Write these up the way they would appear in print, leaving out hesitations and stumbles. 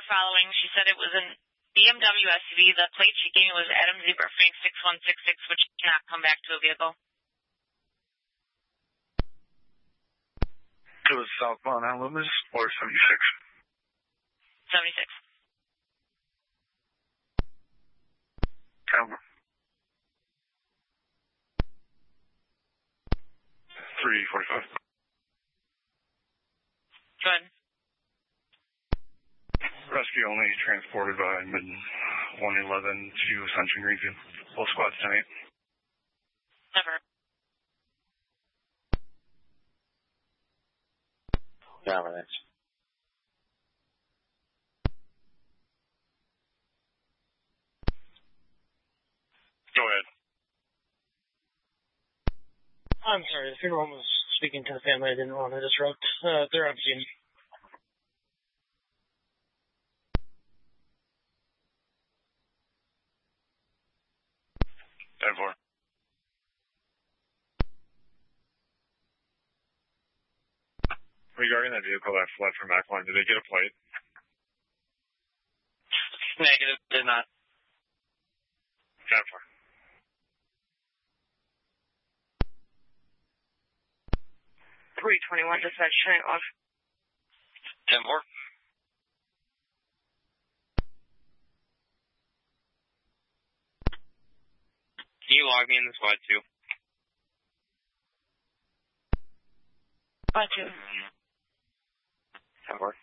her following. She said it was an BMW SUV. The plate she gave me was Adam Zebra Phoenix 6166, which cannot come back to a vehicle. It was southbound on Loomis or 76? 76. Camera. 345. Go ahead. Rescue only, transported by mid 111 to Ascension Greenfield. Full squad tonight. Never. Dominance. Go ahead. I'm sorry, the funeral home was speaking to the family. I didn't want to disrupt. They're on scene. Therefore. Regarding that vehicle that fled from Aquiline, did they get a plate? Negative, did not. Therefore. Dispatch, tonight off. 10-4. Can you log me in the squad too? Squad 2. 10-4.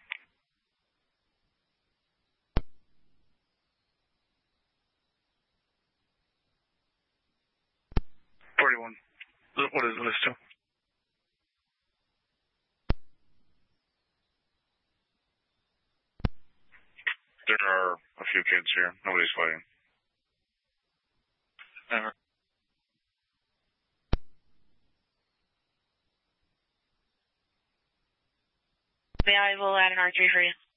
What is the list to? There are a few kids here. Nobody's fighting. Never. Yeah, I will add an R3 for you.